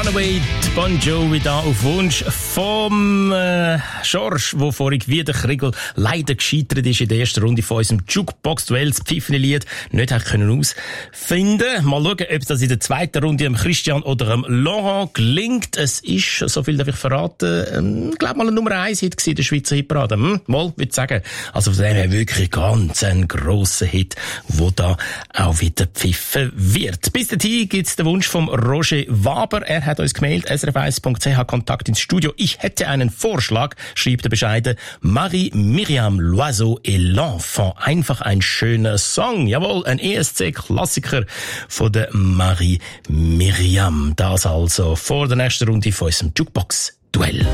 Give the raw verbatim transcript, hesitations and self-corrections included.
Runaway, Bon Jovi da auf Wunsch vom äh, Schorsch, wo vorig wie der Kriegel leider gescheitert ist in der ersten Runde von unserem Jukebox-Duell, das Pfiffene-Lied, nicht hat können ausfinden. Mal schauen, ob das in der zweiten Runde dem Christian oder dem Laurent gelingt. Es ist, so viel darf ich verraten, ähm, ich glaube mal ein Nummer eins Hit gewesen in der Schweizer Hitparade. Hm? Mal, würde ich sagen. Also von dem her wirklich ganz ein grosser Hit, wo da auch wieder pfiffen wird. Bis dahin gibt's den Wunsch vom Roger Waber. Er hat uns gemeldet, s r f eins punkt c h, Kontakt ins Studio. Ich hätte einen Vorschlag, schreibt der bescheiden Marie-Myriam Loiseau et l'Enfant. Einfach ein schöner Song. Jawohl, ein E S C-Klassiker von der Marie-Myriam. Das also vor der nächsten Runde von unserem Jukebox-Duell.